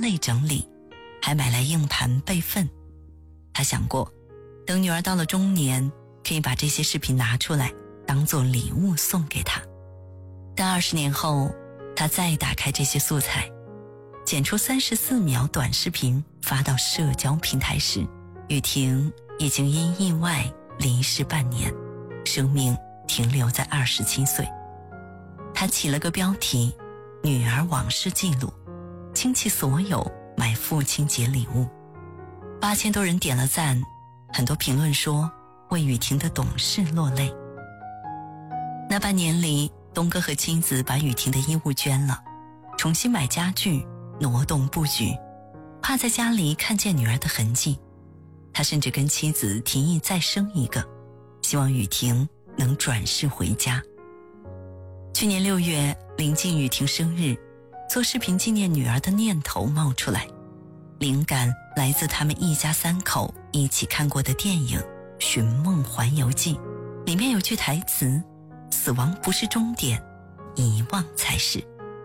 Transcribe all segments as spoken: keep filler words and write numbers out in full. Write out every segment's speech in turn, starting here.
类整理，还买来硬盘备份。他想过，等女儿到了中年，可以把这些视频拿出来当做礼物送给她。但二十年后，他再打开这些素材，剪出三十四秒短视频发到社交平台时，雨婷已经因意外离世半年，生命停留在二十七岁。他起了个标题：女儿往事记录，倾其所有买父亲节礼物。八千多人点了赞，很多评论说为雨婷的懂事落泪。那半年里，东哥和妻子把雨婷的衣物捐了，重新买家具，挪动布局，怕在家里看见女儿的痕迹。他甚至跟妻子提议再生一个，希望雨婷能转世回家。去年六月，临近雨婷生日，做视频纪念女儿的念头冒出来，灵感来自他们一家三口一起看过的电影《寻梦环游记》，里面有句台词：死亡不是终点，遗忘才是。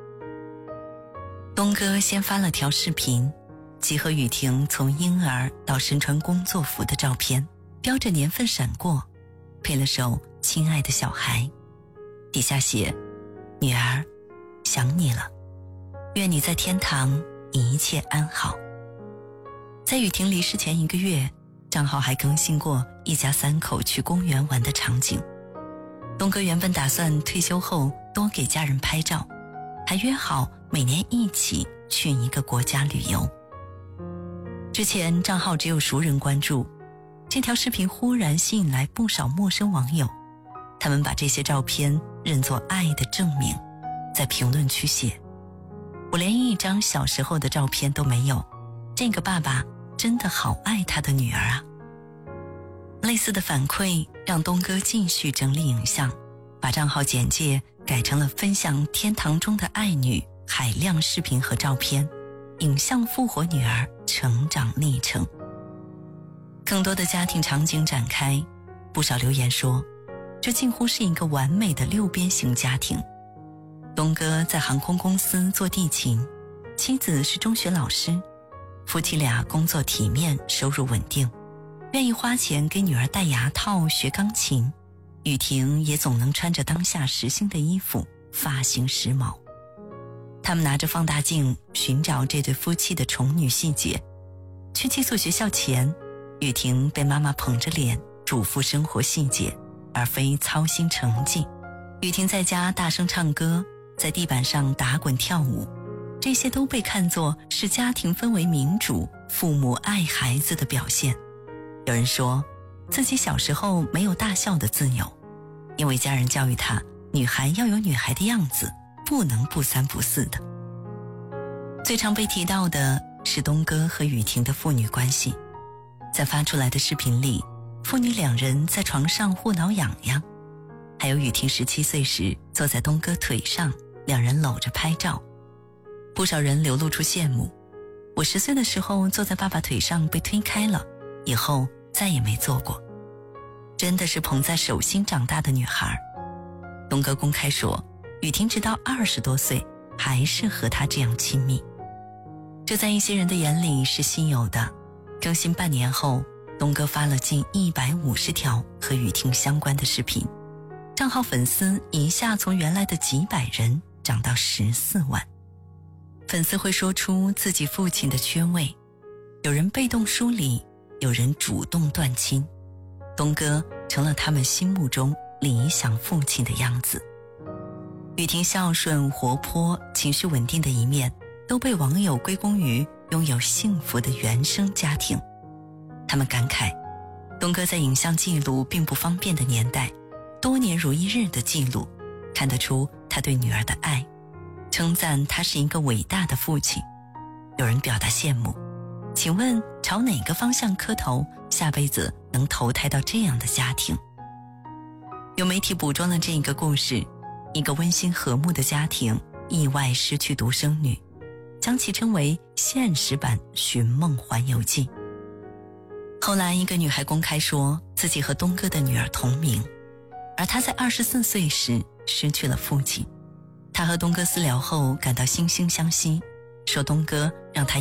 东哥先发了条视频，集合雨婷从婴儿到身穿工作服的照片，标着年份闪过，配了首《亲爱的小孩》，底下写：女儿，想你了，愿你在天堂一切安好。在雨婷离世前一个月，账号还更新过一家三口去公园玩的场景。东哥原本打算退休后多给家人拍照，还约好每年一起去一个国家旅游。之前账号只有熟人关注，这条视频忽然吸引来不少陌生网友，他们把这些照片认作爱的证明，在评论区写：我连一张小时候的照片都没有，这个爸爸真的好爱他的女儿啊。类似的反馈让东哥继续整理影像，把账号简介改成了分享天堂中的爱女海量视频和照片，影像复活女儿成长历程。更多的家庭场景展开，不少留言说这近乎是一个完美的六边形家庭。东哥在航空公司做地勤，妻子是中学老师，夫妻俩工作体面，收入稳定，愿意花钱给女儿戴牙套学钢琴。雨婷也总能穿着当下时兴的衣服，发型时髦。他们拿着放大镜寻找这对夫妻的宠女细节。去寄宿学校前，雨婷被妈妈捧着脸嘱咐生活细节，而非操心成绩。雨婷在家大声唱歌，在地板上打滚跳舞，这些都被看作是家庭氛围民主、父母爱孩子的表现。有人说自己小时候没有大笑的自由，因为家人教育他，女孩要有女孩的样子，不能不三不四的。最常被提到的是东哥和雨婷的父女关系。在发出来的视频里，父女两人在床上互挠痒痒，还有雨婷十七岁时坐在东哥腿上，两人搂着拍照。不少人流露出羡慕，我十岁的时候坐在爸爸腿上被推开了，以后再也没坐过。真的是捧在手心长大的女孩。东哥公开说，雨婷直到二十多岁还是和他这样亲密，这在一些人的眼里是稀有的。更新半年后，东哥发了近一百五十条和雨婷相关的视频，账号粉丝一下从原来的几百人涨到十四万。粉丝会说出自己父亲的缺位，有人被动疏离，有人主动断亲，东哥成了他们心目中理想父亲的样子。雨婷孝顺、活泼、情绪稳定的一面都被网友归功于拥有幸福的原生家庭。他们感慨，东哥在影像记录并不方便的年代，多年如一日的记录，看得出他对女儿的爱，称赞他是一个伟大的父亲。有人表达羡慕，请问朝哪个方向磕头，下辈子能投胎到这样的家庭？有媒体捕捉了这个故事，一个温馨和睦的家庭意外失去独生女，将其称为现实版《寻梦环游记》。后来一个女孩公开说自己和东哥的女儿同名，而她在二十四岁时失去了父亲。她和东哥私聊后感到惺惺相惜，说东哥让她